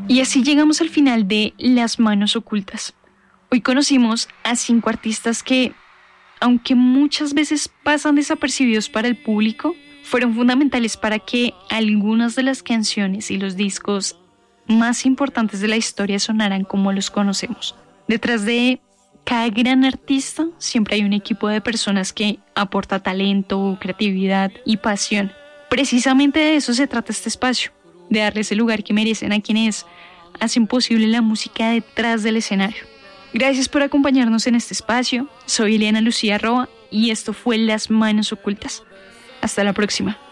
Y así llegamos al final de Las Manos Ocultas. Hoy conocimos a 5 artistas que, aunque muchas veces pasan desapercibidos para el público, fueron fundamentales para que algunas de las canciones y los discos más importantes de la historia sonaran como los conocemos. Detrás de cada gran artista siempre hay un equipo de personas que aporta talento, creatividad y pasión. Precisamente de eso se trata este espacio, de darles el lugar que merecen a quienes hacen posible la música detrás del escenario. Gracias por acompañarnos en este espacio. Soy Eliana Lucía Roa y esto fue Las Manos Ocultas. Hasta la próxima.